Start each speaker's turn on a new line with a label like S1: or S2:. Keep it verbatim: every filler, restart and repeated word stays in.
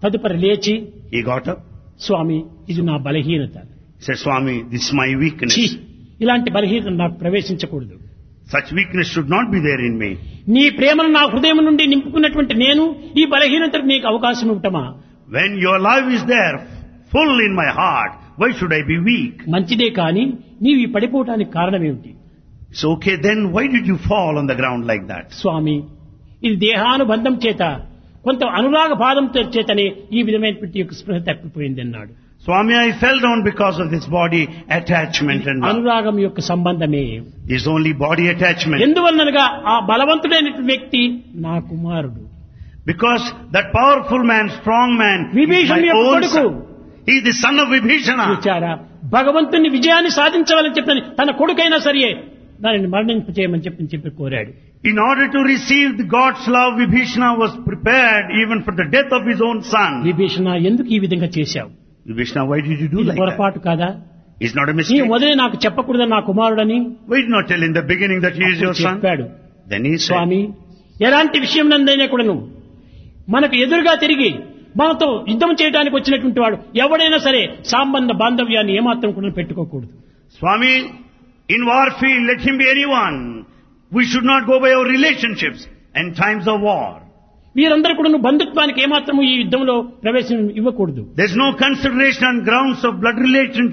S1: తదుపరి లేచి
S2: He got up.
S1: స్వామి ఇది నా బలహీనత,
S2: He said, Swami, this is my weakness.
S1: ఛీ, ఇలాంటి బలహీనత నాకు ప్రవేశించకూడదు.
S2: Such weakness should not be there in me.
S1: నీ ప్రేమను నా హృదయం నుండి నింపుకున్నటువంటి నేను ఈ బలహీనతకు నీకు అవకాశం ఇవ్వటమా?
S2: When your love is there, full in my heart, why should I be weak?
S1: మంచిదే కాని నీవు ఈ పడిపోవటానికి కారణం ఏమిటి?
S2: It's okay, then why did you fall on the ground like that?
S1: స్వామి, ఇది దేహానుబంధం చేత కొంత అనురాగ బాధం చేతనే ఈ విధమైనటువంటి యొక్క స్పృహ తప్పిపోయింది అన్నాడు.
S2: Swami, I fell down because of this body attachment and love.
S1: అనురాగం యొక్క సంబంధమే.
S2: It's only body attachment.
S1: ఎందువల్లనగా ఆ బలవంతుడైనటువంటి వ్యక్తి నా కుమారుడు.
S2: Because that powerful man, strong man, is
S1: విభీషణుని
S2: my
S1: యొక్క
S2: own
S1: కొడుకు.
S2: son. He is the son of Vibhishana.
S1: చూచారా, భగవంతుని విజయాన్ని సాధించవాలని చెప్పని తన కొడుకైనా సరే దానిని మరణింపచేయమని చెప్పి చెప్పి కోరాడు.
S2: In order to receive the God's love, Vibhishana was prepared even for the death of his own son.
S1: Vibhishana, ఎందుకు ఈ విధంగా చేశావు?
S2: Vibhishana, why did you do
S1: ఇది
S2: like that?
S1: పొరపాటు కాదా?
S2: It's not a
S1: నీ
S2: mistake.
S1: మొదలే నాకు చెప్పకూడదు నా కుమారుడని
S2: Why did not tell in the beginning that he is your son?
S1: చెప్పాడు.
S2: Then he said,
S1: స్వామి, ఎలాంటి విషయం నందైనా కూడాను మనకు ఎదురుగా తిరిగి మనతో యుద్ధం చేయడానికి వచ్చినటువంటి వాడు ఎవడైనా సరే సంబంధ బాంధవ్యాన్ని ఏమాత్రం కూడా పెట్టుకోకూడదు.
S2: Swami, in warfield, let him be anyone. We should not go by our relationships and times of war.
S1: మీరందరూ కూడా బంధుత్వానికి ఏమాత్రం ఈ యుద్ధంలో ప్రవేశం ఇవ్వకూడదు.
S2: There's no consideration on grounds of blood relationship.